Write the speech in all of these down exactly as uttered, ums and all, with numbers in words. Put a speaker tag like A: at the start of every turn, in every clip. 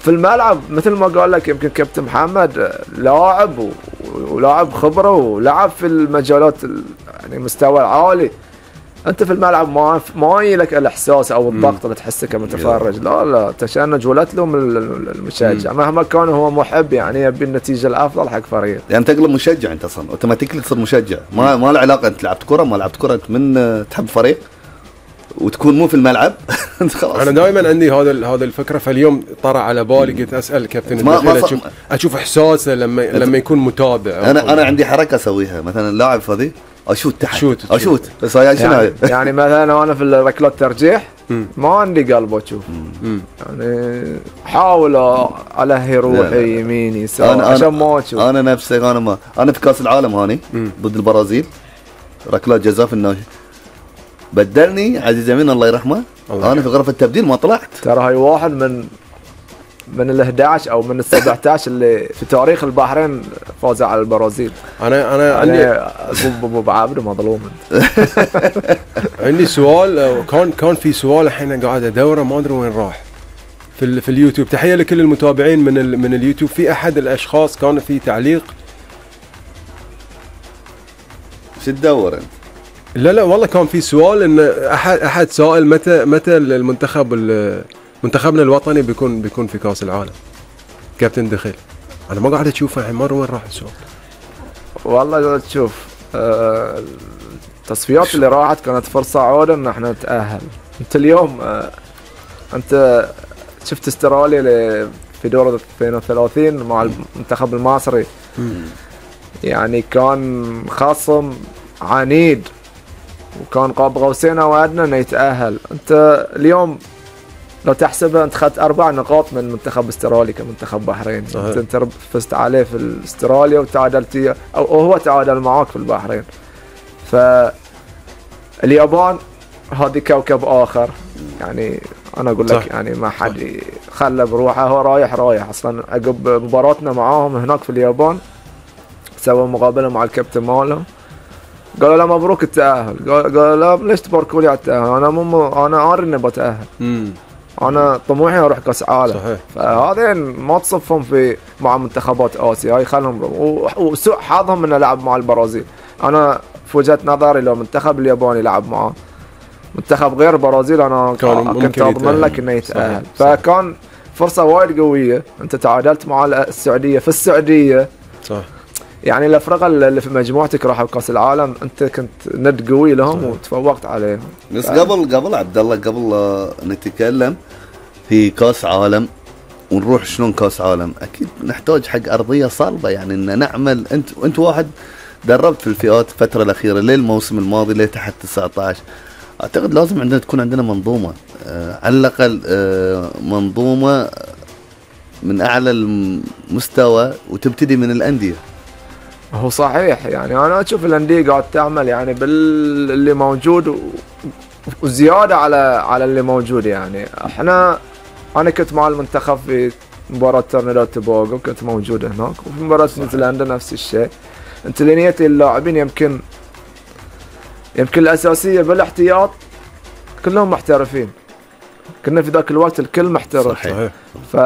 A: في الملعب مثل ما قال لك يمكن كابتن محمد لاعب و... ولاعب خبره ولعب في المجالات يعني مستوى العالي. انت في الملعب ما ما لك الاحساس او الضغط اللي تحسه كمتفرج. لا لا تشنج ولا تلوم المشجع مهما كان هو محب يعني يبي النتيجه الافضل حق فريق.
B: يعني تقلب مشجع انت اصلا اوتوماتيكلي تصير مشجع. ما ما له علاقه انت لعبت كره ما لعبت كره، انت من تحب فريق وتكون مو في الملعب خلاص.
C: انا دائما عندي هذا هذا الفكره. فاليوم طرى على بالي قلت اسال كابتن الدخيل اشوف اشوف احساسه لما لما يكون متابع.
B: انا انا عندي حركه اسويها مثلا لاعب فاضي اشوت تحت
C: شوت
B: اشوت بس هاي شنو
A: يعني, يعني مثلا انا في ركلات الترجيح ما عندي قلب اشوف يعني احاول الهي روحي يمين يسار عشان ما اشوف.
B: انا نفسي انا ما انا في كاس العالم هاني ضد البرازيل ركلات جزاء في النهايه بدلني عزيز امين الله يرحمه. الله انا في غرفه التبديل ما طلعت.
A: ترى هاي واحد من من ال أحد عشر او من ال سبعة عشر اللي في تاريخ البحرين فازوا على البرازيل.
C: انا انا
A: عندي ابو ابو عابد مظلوم.
C: عندي سؤال. كان كان في سؤال الحين قاعد ادوره ما ادري وين راح في في اليوتيوب. تحيه لكل المتابعين من ال من اليوتيوب. في احد الاشخاص كان في تعليق.
B: شو تدور انت؟
C: لا لا والله كان في سؤال ان احد احد سائل متى متى المنتخب منتخبنا الوطني بيكون بيكون في كاس العالم. كابتن دخيل انا ما قاعد اشوفه الحين مره وين راح السؤال.
A: والله تشوف آه التصفيات اللي راحت كانت فرصه عوده ان احنا نتاهل. انت اليوم آه انت شفت استراليا في دور اثنين وثلاثين مع المنتخب المصري يعني كان خصم عنيد وكان قاب قوسين او ادنى انه يتاهل. انت اليوم لو تحسبها انت اخذت اربع نقاط من منتخب استرالي كمنتخب بحرين. انت, انت فزت عليه في استراليا وتعادلت او هو تعادل معاك في البحرين. فاليابان هذه كوكب اخر يعني انا اقول لك يعني ما حد خلى بروحه هو رايح رايح اصلا. عقب مباراتنا معاهم هناك في اليابان سووا مقابله مع الكابتن مالهم قالوا له مبروك التأهل. قالوا له ليش تباركوا لي على التأهل؟ انا مو انا عارف اني بتأهل. انا طموحي اروح كاس عالم.
C: صحيح.
A: فهذين ما تصفهم في مع منتخبات اسيا هاي خلهم وسوء حظهم انه لعب مع البرازيل. انا في وجهه نظري لو منتخب الياباني لعب معاه منتخب غير البرازيل انا كنت اضمن لك انه يتأهل. فكان فرصه وايد قويه. انت تعادلت مع السعوديه في السعوديه.
C: صح.
A: يعني الافرقه اللي في مجموعتك راحوا كاس العالم انت كنت ند قوي لهم صحيح. وتفوقت عليهم.
B: بس ف... قبل قبل عبد الله قبل نتكلم في كاس عالم ونروح شلون كاس عالم اكيد نحتاج حق ارضيه صلبه يعني ان نعمل. انت انت واحد دربت في الفئات الفتره الاخيره ليه الموسم الماضي ليه تحت تسعة عشر. اعتقد لازم عندنا تكون عندنا منظومه آه على الاقل آه منظومه من اعلى المستوى وتبتدي من الانديه.
A: هو صحيح يعني انا اشوف الانديه قاعد تعمل يعني باللي موجود وزياده على على اللي موجود. يعني احنا انا كنت مع المنتخب في مباراه ترنيداد توباغو كنت موجود هناك وفي مباراه نيوزيلندا نفس الشيء. انت لنيه اللاعبين يمكن يمكن الاساسيه بالاحتياط كلهم محترفين. كنا في ذاك الوقت الكل محترف.
C: صحيح.
A: ف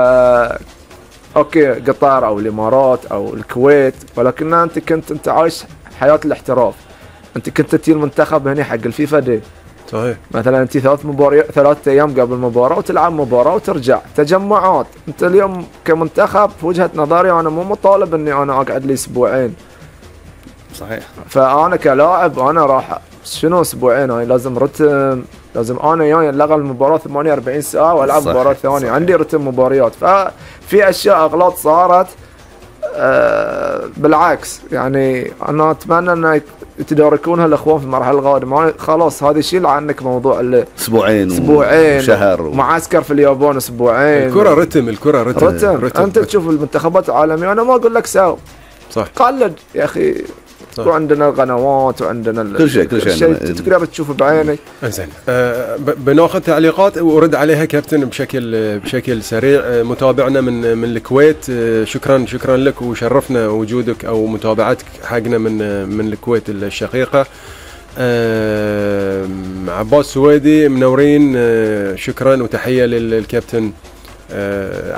A: اوكي قطر او الامارات او الكويت ولكن انت كنت انت عايش حياه الاحتراف. انت كنت تجي المنتخب هنا حق الفيفا دي.
C: صحيح.
A: مثلا انت ثلاث مباريات ثلاث ايام قبل المباراه وتلعب مباراه وترجع تجمعات. انت اليوم كمنتخب في وجهه نظري انا مو مطالب اني انا اقعد لي اسبوعين.
B: صحيح.
A: فانا كلاعب انا راح شنو اسبوعين هاي لازم رتم لازم انا يعني لغى المباراه ثمانية وأربعين ساعه والعب مباراه ثانيه. عندي رتم مباريات. ففي اشياء اغلاط صارت أه بالعكس يعني انا اتمنى ان يتداركونها الاخوان في المرحله القادمه. خلاص هذا يشيل عنك موضوع اللي
B: اسبوعين
A: اسبوعين
B: وشهر و...
A: معسكر في اليابان اسبوعين.
C: الكره رتم الكره رتم,
A: رتم. رتم. انت تشوف المنتخبات العالميه انا ما اقول لك ساو
C: صح
A: قلد يا اخي. وعندنا القنوات وعندنا
B: كل شيء كل شيء
A: تقدر تشوفه بعينك.
C: زين أه بناخذ تعليقات ورد عليها كابتن بشكل بشكل سريع. أه متابعنا من من الكويت أه شكرا شكرا لك وشرفنا وجودك او متابعتك حقنا من من الكويت الشقيقه. أه عباس سويدي منورين. أه شكرا وتحيه للكابتن أه